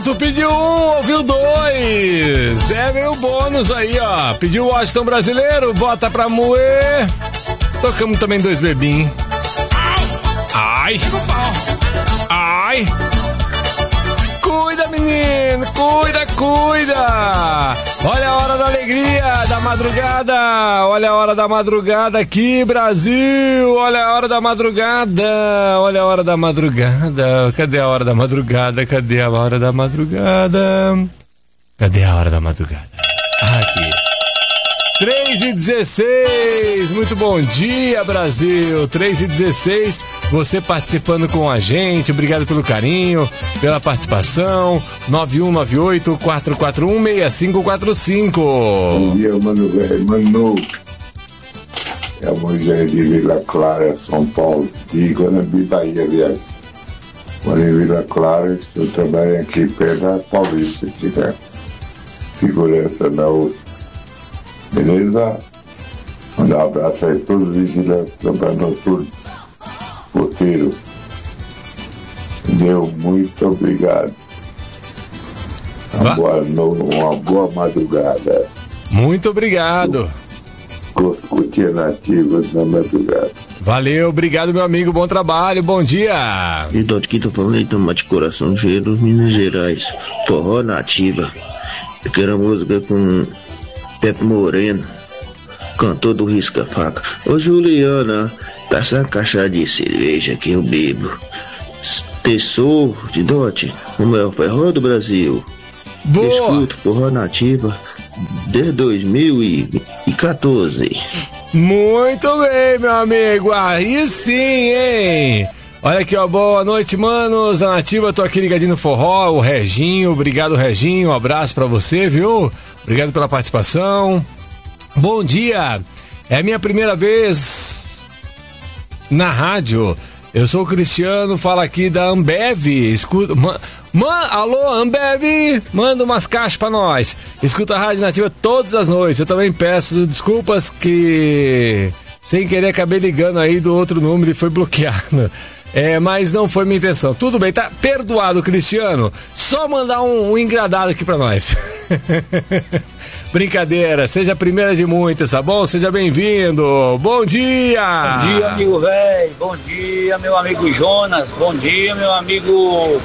tu pediu um, ouviu dois. É meio bônus aí, ó. Pediu o Washington Brasileiro, bota pra moer. Tocamos também dois bebinhos. Ai. Ai. Cuida, menino, cuida. Olha a hora da alegria, da madrugada. Olha a hora da madrugada aqui, Brasil. Olha a hora da madrugada. Olha a hora da madrugada. Cadê a hora da madrugada? Cadê a hora da madrugada? Cadê a hora da madrugada? Aqui. 3h16, muito bom dia, Brasil. 3h16, você participando com a gente, obrigado pelo carinho, pela participação. 9198-441-6545. Bom dia, mano, velho, mano. É o Moisés de Vila Clara, São Paulo, de Guanabitaí, aliás. Moro em Vila Clara, estou trabalhando aqui perto da Paulista, se tiver segurança na USP. Beleza? Mandar um abraço aí a todos os vigilantes do trabalho noturno. Porteiro. Entendeu? Muito obrigado. Uma boa madrugada. Muito obrigado. Curtir nativas na madrugada. Valeu, obrigado, meu amigo. Bom trabalho, bom dia. E do que tô falando aí, tomate coração cheiro, Minas Gerais. Forró nativa. Eu quero a música com Pepe Moreno, cantor do Risca-Faca. Ô Juliana, tá essa caixa de cerveja que eu bebo. Tesouro de dote, o maior forró do Brasil. Boa. Escuto forró nativa desde 2014. Muito bem, meu amigo. Aí sim, hein? Olha aqui, ó, boa noite, manos. A Nativa, tô aqui ligadinho no forró, o Reginho. Obrigado, Reginho. Um abraço pra você, viu? Obrigado pela participação. Bom dia. É a minha primeira vez na rádio. Eu sou o Cristiano, falo aqui da Ambev. Escuta. Alô, Ambev, manda umas caixas pra nós. Escuta a Rádio Nativa todas as noites. Eu também peço desculpas que sem querer acabei ligando aí do outro número e foi bloqueado. Mas não foi minha intenção. Tudo bem, tá perdoado, Cristiano. Só mandar um engradado aqui pra nós. Brincadeira, seja a primeira de muitas, tá bom? Seja bem-vindo. Bom dia! Bom dia, amigo velho. Bom dia, meu amigo Jonas. Bom dia, meu amigo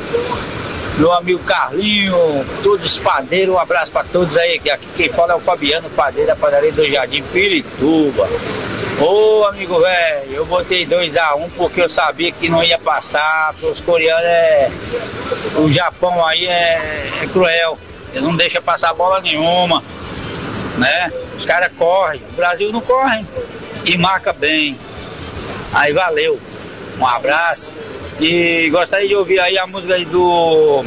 Carlinho, todos os padeiros, um abraço para todos aí. Aqui quem fala é o Fabiano, padeiro da padaria do Jardim Pirituba. Ô amigo velho, eu botei 2-1 porque eu sabia que não ia passar. Os coreanos o Japão aí é cruel, eles não deixam passar bola nenhuma, né? Os caras correm, o Brasil não corre e marca bem. Aí valeu, um abraço. E gostaria de ouvir aí a música aí do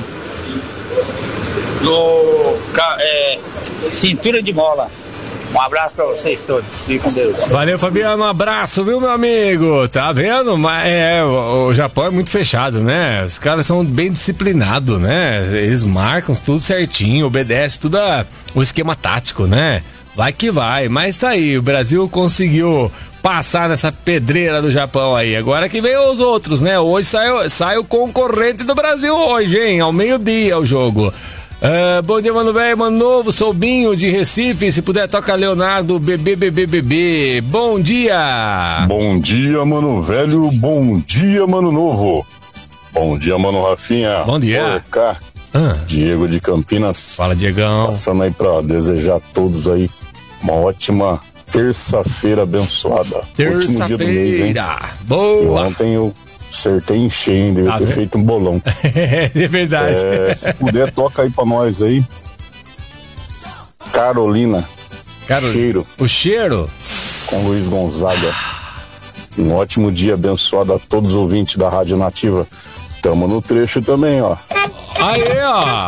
Cintura de Mola. Um abraço pra vocês todos. Fiquem com Deus. Valeu, Fabiano. Um abraço, viu, meu amigo? Tá vendo? Mas o Japão é muito fechado, né? Os caras são bem disciplinados, né? Eles marcam tudo certinho, obedecem tudo o esquema tático, né? Vai que vai. Mas tá aí, o Brasil conseguiu passar nessa pedreira do Japão aí. Agora que vem os outros, né? Hoje sai o concorrente do Brasil hoje, hein? Ao meio-dia o jogo. Bom dia, mano velho, mano novo, sou Binho de Recife, se puder toca Leonardo, bebê. Bom dia! Bom dia, mano velho, bom dia, mano novo. Bom dia, mano Rafinha. Bom dia. Cá, Diego de Campinas. Fala, Diegão. Passando aí pra desejar a todos aí uma ótima terça-feira abençoada. Último dia do mês, hein? Boa! E ontem eu acertei em cheio, devia ter feito um bolão. É verdade. Se puder, toca aí pra nós aí. Carolina. Cheiro. O cheiro? Com Luiz Gonzaga. Um ótimo dia abençoado a todos os ouvintes da Rádio Nativa. Tamo no trecho também, ó. Aí, ó.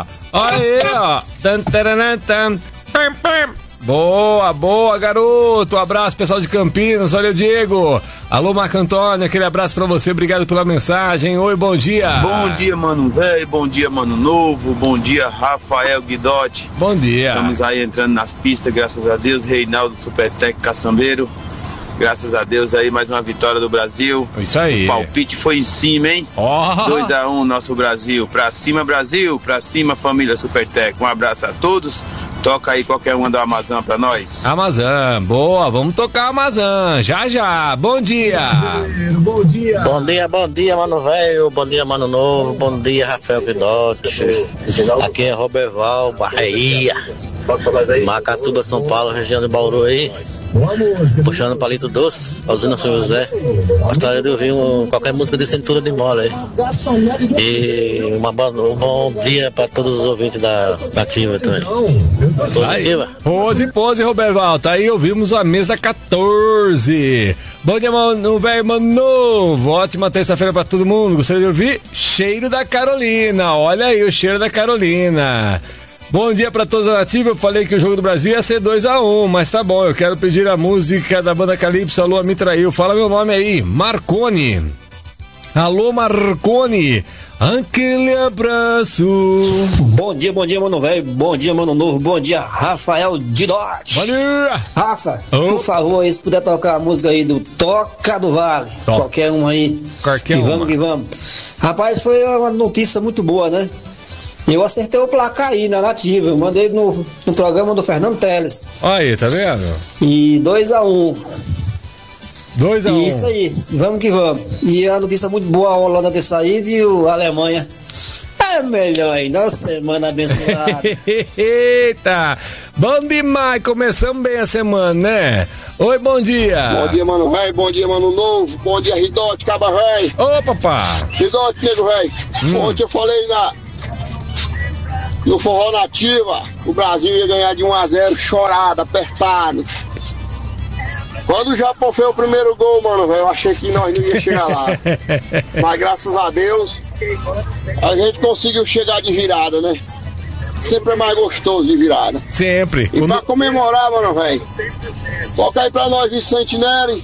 Boa, garoto. Um abraço, pessoal de Campinas. Olha o Diego. Alô, Marco Antônio, aquele abraço pra você. Obrigado pela mensagem. Oi, bom dia. Bom dia, mano velho. Bom dia, mano novo. Bom dia, Rafael Guidotti. Bom dia. Estamos aí entrando nas pistas, graças a Deus. Reinaldo Supertec Caçambeiro. Graças a Deus aí, mais uma vitória do Brasil. Isso aí. O palpite foi em cima, hein? 2-1 nosso Brasil. Pra cima, Brasil. Pra cima, família Supertec. Um abraço a todos. Toca aí qualquer uma do Amazon pra nós. Amazon, boa, vamos tocar Amazon, já, bom dia. Bom dia, mano velho, bom dia, mano novo, bom dia, Rafael Guidotti. Aqui é Roberval, Bahia, Macatuba, São Paulo, região de Bauru aí. Puxando palito doce, usina São José. Gostaria de ouvir qualquer música de cintura de mola aí. E um bom dia para todos os ouvintes da Ativa também. Positiva. Pose, Roberval. Tá aí, ouvimos a mesa 14. Bom dia, mano velho, mano novo. Ótima terça-feira pra todo mundo. Gostaria de ouvir Cheiro da Carolina. Olha aí o cheiro da Carolina. Bom dia pra todos da Nativa. Eu falei que o jogo do Brasil ia ser 2-1, mas tá bom. Eu quero pedir a música da banda Calypso. Alô, me traiu. Fala meu nome aí, Marconi. Alô, Marconi. Aquele abraço. Bom dia, mano velho. Bom dia, mano novo. Bom dia, Rafael Didotti. Valeu. Rafa, por favor, aí, se puder tocar a música aí do Toca do Vale. Top. Qualquer uma aí. Qualquer uma. Que vamos. Rapaz, foi uma notícia muito boa, né? Eu acertei o placar aí na Nativa. Eu mandei no programa do Fernando Teles. Aí, tá vendo? E 2-1. 2-1. Isso aí, vamos que vamos. E a notícia muito boa, a Holanda ter saído e a Alemanha é melhor ainda, uma semana abençoada. Eita, bom demais, começamos bem a semana, né? Oi, bom dia. Bom dia, mano velho, bom dia, mano novo, bom dia, Ridote, Caba velho. Ô, papá. Ridote, nego velho. Ontem eu falei no Forró Nativa, o Brasil ia ganhar de 1-0, chorado, apertado. Quando o Japão fez o primeiro gol, mano, velho, eu achei que nós não ia chegar lá. Mas graças a Deus, a gente conseguiu chegar de virada, né? Sempre é mais gostoso de virada. Sempre. E pra comemorar, mano, velho, toca aí pra nós, Vicente Neri.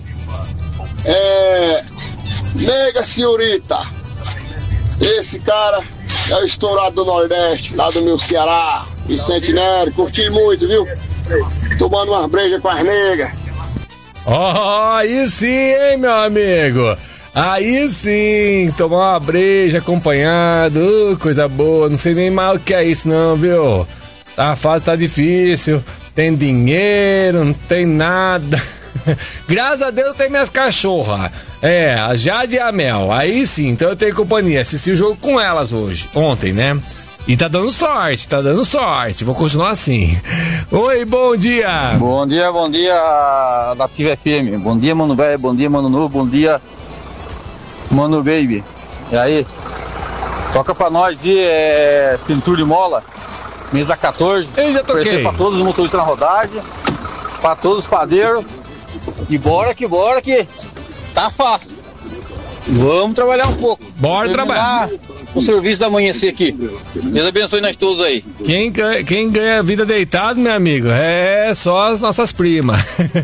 Nega Senhorita. Esse cara é o estourado do Nordeste, lá do meu Ceará. Vicente Neri, curti muito, viu? Tomando umas brejas com as negas. Oh, aí sim, hein, meu amigo? Aí sim, tomar uma breja acompanhado, coisa boa. Não sei nem mais o que é isso não, viu? A fase tá difícil, tem dinheiro, não tem nada. Graças a Deus tem minhas cachorras. A Jade e a Mel. Aí sim, então eu tenho companhia. Assisti o jogo com elas ontem, né? E tá dando sorte. Vou continuar assim. Oi, bom dia. Bom dia, Nativa FM. Bom dia, mano velho. Bom dia, mano novo. Bom dia, mano baby. E aí? Toca pra nós de cintura e mola. Mesa 14. Eu já toquei. Pra todos os motoristas na rodagem. Pra todos os padeiros. E bora que tá fácil. Vamos trabalhar um pouco. Bora trabalhar. O serviço da amanhecer aqui. Deus abençoe nós todos aí. Quem ganha a vida deitado, meu amigo, é só as nossas primas.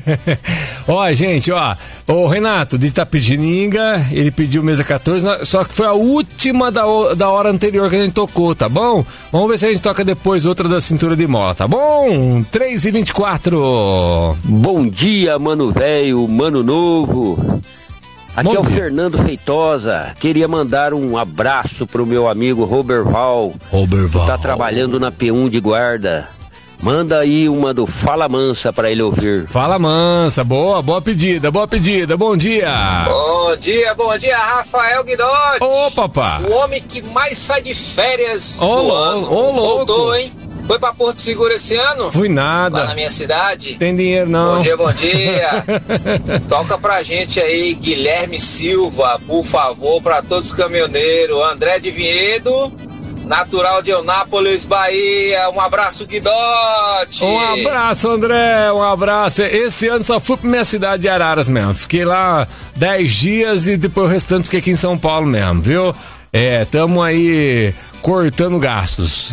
Ó, gente, o Renato de Itapetininga, ele pediu mesa 14, só que foi a última da hora anterior que a gente tocou, tá bom? Vamos ver se a gente toca depois outra da cintura de mola, tá bom? 3h24. Bom dia, mano velho, mano novo. Aqui é o Fernando Feitosa. Queria mandar um abraço pro meu amigo Roberval. Que tá trabalhando na P1 de guarda. Manda aí uma do Fala Mansa pra ele ouvir. Fala Mansa, boa pedida. Bom dia. Bom dia, Rafael Guidotti. Ô, papá. O homem que mais sai de férias do ano. Ô, louco. Voltou, hein? Foi pra Porto Seguro esse ano? Fui nada. Lá na minha cidade? Tem dinheiro não. Bom dia. Toca pra gente aí, Guilherme Silva, por favor, pra todos os caminhoneiros. André de Vinhedo, natural de Eunápolis, Bahia. Um abraço, Guidotti. Um abraço, André. Um abraço. Esse ano só fui pra minha cidade de Araras mesmo. Fiquei lá 10 dias e depois o restante fiquei aqui em São Paulo mesmo, viu? Tamo aí cortando gastos.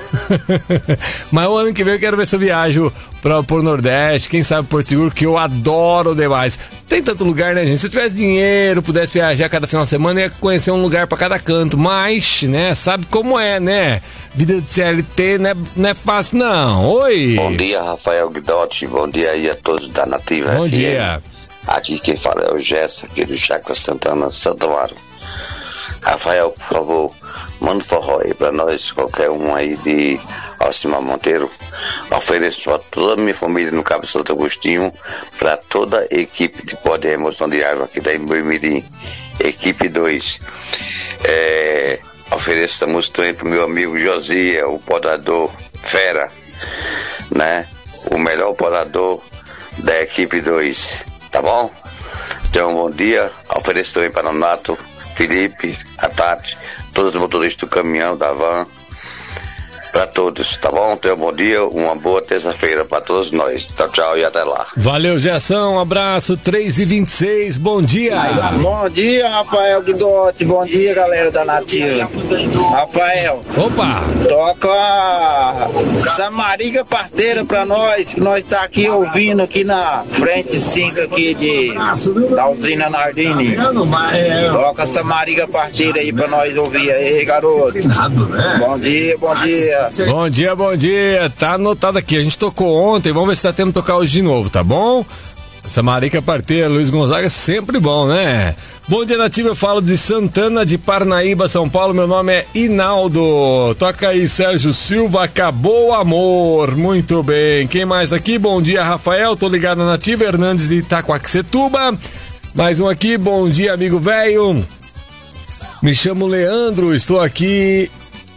Mas o ano que vem eu quero ver se eu viajo pro Nordeste, quem sabe Porto Seguro, que eu adoro demais. Tem tanto lugar, né, gente? Se eu tivesse dinheiro, pudesse viajar cada final de semana, eu ia conhecer um lugar pra cada canto. Mas, né, sabe como é, né? Vida de CLT não é fácil, não. Oi! Bom dia, Rafael Guidotti. Bom dia aí a todos da Nativa FM. Bom dia. Aqui quem fala é o Gerson, aqui do Chácara Santana, Santo Amaro. Rafael, por favor, manda forró aí pra nós, qualquer um aí de Alcimar Monteiro. Ofereço pra toda a minha família no Cabo Santo Agostinho, pra toda a equipe de Pode Remoção de Água aqui da Imboimirim, equipe 2. Ofereço essa música também pro meu amigo Josia, o podador fera, né? O melhor podador da equipe 2, tá bom? Então, bom dia. Ofereço também para o Nonato, Felipe, a Tati, todos os motoristas do caminhão, da van, para todos, tá bom? Tenham um bom dia, uma boa terça-feira para todos nós. Tchau, tchau e até lá. Valeu, Gerson, um abraço, 3h26, bom dia. Bom dia, Rafael Guidotti, bom dia, galera da Nativa. Rafael, opa, toca Samariga Parteira pra nós, que nós tá aqui ouvindo aqui na frente 5 aqui da usina Nardini. Toca Samariga Parteira aí pra nós ouvir aí, garoto. Bom dia, bom dia. Bom dia, bom dia. Tá anotado aqui. A gente tocou ontem, vamos ver se dá tempo de tocar hoje de novo, tá bom? Samarica Parteira, Luiz Gonzaga, sempre bom, né? Bom dia, Nativa. Eu falo de Santana de Parnaíba, São Paulo. Meu nome é Inaldo. Toca aí, Sérgio Silva. Acabou o amor. Muito bem. Quem mais aqui? Bom dia, Rafael. Tô ligado na Nativa. Hernandes de Itacoaxetuba. Mais um aqui. Bom dia, amigo velho. Me chamo Leandro. Estou aqui.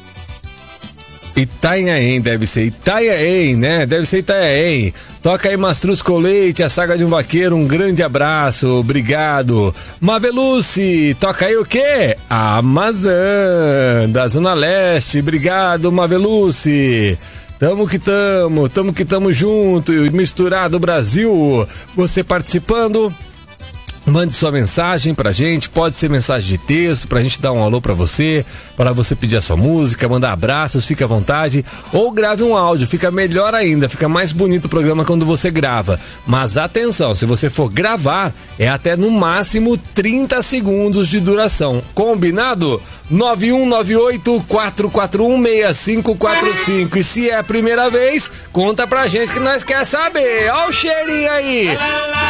Itanhaém, deve ser Itanhaém, né? Deve ser Itanhaém. Toca aí Mastruz com Leite, a saga de um vaqueiro, um grande abraço, obrigado. Mavelucci, toca aí o quê? A Amazã, da Zona Leste, obrigado, Mavelucci. Tamo que tamo junto, misturado Brasil. Você participando? Mande sua mensagem pra gente, pode ser mensagem de texto, pra gente dar um alô pra você, para você pedir a sua música, mandar abraços, fique à vontade, ou grave um áudio, fica melhor ainda, fica mais bonito o programa quando você grava. Mas atenção, se você for gravar, é até no máximo 30 segundos de duração. Combinado? 9198-441-6545. E se é a primeira vez, conta pra gente que nós quer saber. Ó o cheirinho aí!